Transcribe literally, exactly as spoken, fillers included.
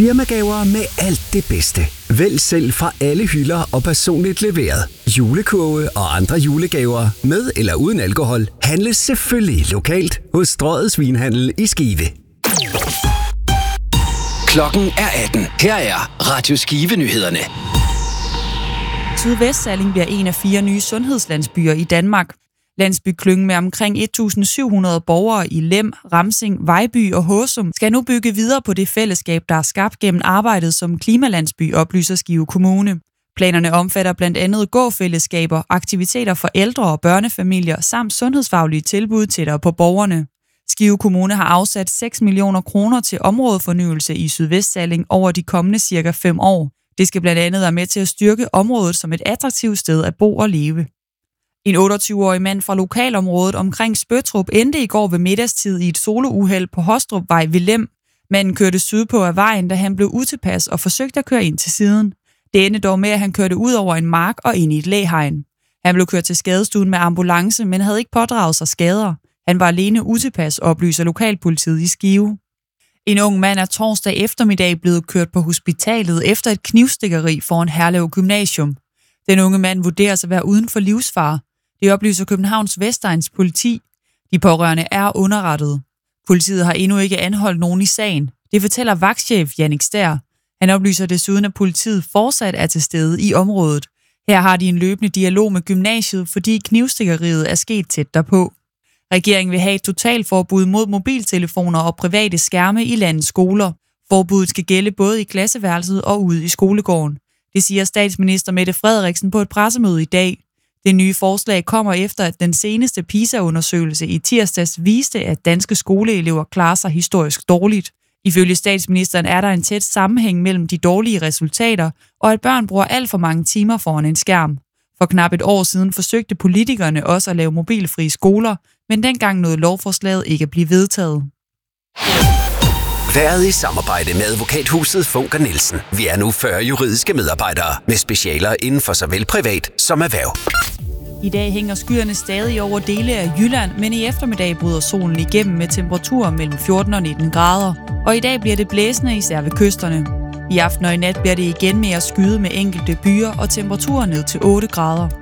Firmagaver med alt det bedste. Vælg selv fra alle hylder og personligt leveret. Julekurve og andre julegaver med eller uden alkohol handles selvfølgelig lokalt hos Strøget Svinhandel i Skive. Klokken er atten. Her er Radio Skive-nyhederne. Sydvestsalling bliver en af fire nye sundhedslandsbyer i Danmark. Landsbyklyngen med omkring et tusind syv hundrede borgere i Lem, Ramsing, Vejby og Håsum skal nu bygge videre på det fællesskab, der er skabt gennem arbejdet som klimalandsby, oplyser Skive Kommune. Planerne omfatter blandt andet gåfællesskaber, aktiviteter for ældre og børnefamilier samt sundhedsfaglige tilbud tættere på borgerne. Skive Kommune har afsat seks millioner kroner til områdefornyelse i Sydvestsalling over de kommende cirka fem år. Det skal blandt andet være med til at styrke området som et attraktivt sted at bo og leve. En otteogtyve-årig mand fra lokalområdet omkring Spøttrup endte i går ved middagstid i et solouheld på Hostrupvej ved Lem. Manden kørte sydpå af vejen, da han blev utilpas og forsøgte at køre ind til siden. Det endte dog med, at han kørte ud over en mark og ind i et læhegn. Han blev kørt til skadestuen med ambulance, men havde ikke pådraget sig skader. Han var alene utilpas, oplyser lokalpolitiet i Skive. En ung mand er torsdag eftermiddag blevet kørt på hospitalet efter et knivstikkeri foran Herlev Gymnasium. Den unge mand vurderes at være uden for livsfare. Det oplyser Københavns Vestegns politi. De pårørende er underrettet. Politiet har endnu ikke anholdt nogen i sagen. Det fortæller vagtchef Jannik Stær. Han oplyser desuden, at politiet fortsat er til stede i området. Her har de en løbende dialog med gymnasiet, fordi knivstikkeriet er sket tæt derpå. Regeringen vil have et totalforbud mod mobiltelefoner og private skærme i landets skoler. Forbuddet skal gælde både i klasseværelset og ude i skolegården. Det siger statsminister Mette Frederiksen på et pressemøde i dag. Det nye forslag kommer efter, at den seneste PISA-undersøgelse i tirsdags viste, at danske skoleelever klarer sig historisk dårligt. Ifølge statsministeren er der en tæt sammenhæng mellem de dårlige resultater, og at børn bruger alt for mange timer foran en skærm. For knap et år siden forsøgte politikerne også at lave mobilfrie skoler, men dengang nåede lovforslaget ikke at blive vedtaget. Været i samarbejde med advokathuset Funker Nielsen. Vi er nu fyrre juridiske medarbejdere med specialer inden for såvel privat som erhverv. I dag hænger skyerne stadig over dele af Jylland, men i eftermiddag bryder solen igennem med temperaturer mellem fjorten og nitten grader. Og i dag bliver det blæsende især ved kysterne. I aften og i nat bliver det igen mere skyet med enkelte byer og temperaturer ned til otte grader.